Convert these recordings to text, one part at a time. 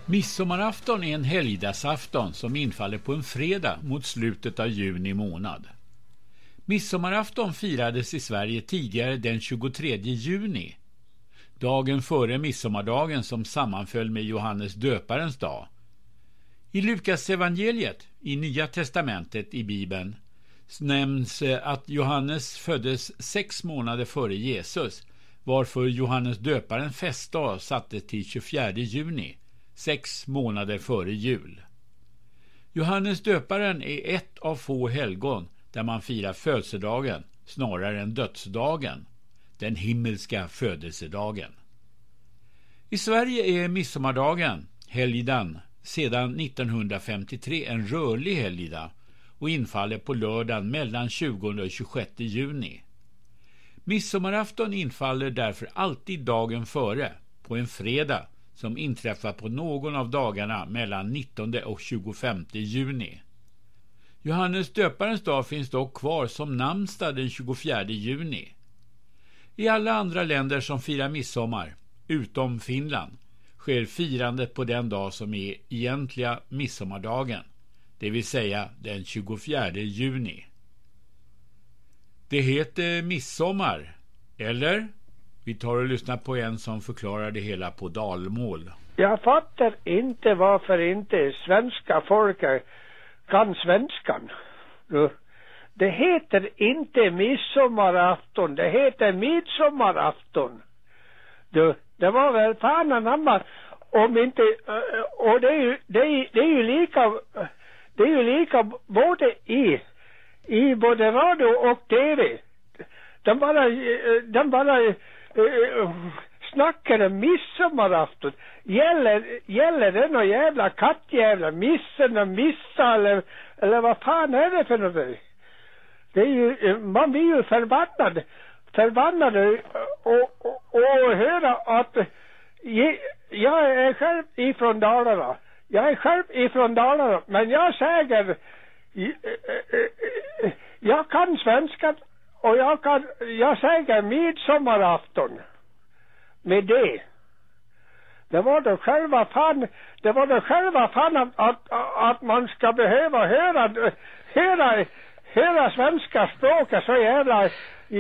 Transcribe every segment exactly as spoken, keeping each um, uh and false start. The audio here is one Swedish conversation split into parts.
Midsommarafton är en helgdagsafton som infaller på en fredag mot slutet av juni månad. Midsommarafton firades i Sverige tidigare den tjugotredje juni, dagen före midsommardagen som sammanföll med Johannes döparens dag. I Lukas evangeliet, i Nya testamentet i Bibeln, nämns att Johannes föddes sex månader före Jesus, varför Johannes döparen festdag sattes till tjugofjärde juni, sex månader före jul. Johannes döparen är ett av få helgon där man firar födelsedagen snarare än dödsdagen, den himmelska födelsedagen. I Sverige är midsommardagen, helgdagen, sedan nittonhundrafemtiotre en rörlig helgdag och infaller på lördagen mellan tjugonde och tjugosjätte juni. Midsommarafton infaller därför alltid dagen före, på en fredag som inträffar på någon av dagarna mellan nittonde och tjugofemte juni. Johannes döparens dag finns dock kvar som namnsdag den tjugofjärde juni. I alla andra länder som firar midsommar, utom Finland, sker firandet på den dag som är egentliga midsommardagen, det vill säga den tjugofjärde juni. Det heter midsommar, eller? Vi tar och lyssnar på en som förklarar det hela på dalmål. Jag fattar inte varför inte svenska folket kan svenskan. Det heter inte midsommarafton, det heter midsommarafton. Det, det var väl fan anamma om inte, och det är ju, det är, det är ju lika, det är ju lika både i, i både radio och tv. De bara, de bara snackar om midsommarafton. Gäller, gäller det någon jävla kattjävla missen och missa eller, eller vad fan är det för något? Det är ju, man blir ju förbannad förbannad och, och, och höra att jag är själv ifrån Dalarna. Jag är själv ifrån Dalarna, men jag säger jag kan svenska och jag kan, jag säger midsommarafton med det. Det var då själva fan, det var då själva fan att, att, att man ska behöva höra, höra, höra svenska språket så jävla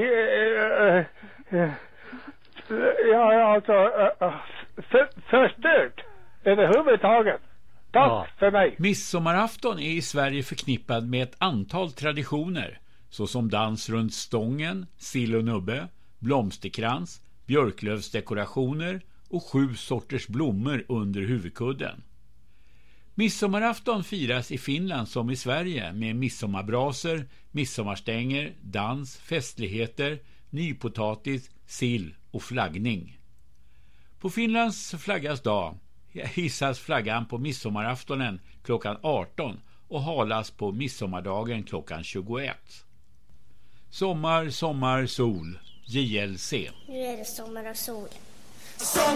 ja, alltså för, förstört överhuvudtaget. Tack ja. För mig. Midsommarafton är i Sverige förknippad med ett antal traditioner, såsom dans runt stången, sill och nubbe, blomsterkrans, björklövsdekorationer och sju sorters blommor under huvudkudden. Midsommarafton firas i Finland som i Sverige med midsommarbraser, midsommarstänger, dans, festligheter, nypotatis, sill och flaggning. På Finlands flaggas dag hissas flaggan på midsommaraftonen klockan arton och halas på midsommardagen klockan tjugoett. Sommar, sommar, sol. J L C. Nu är det sommar och sol.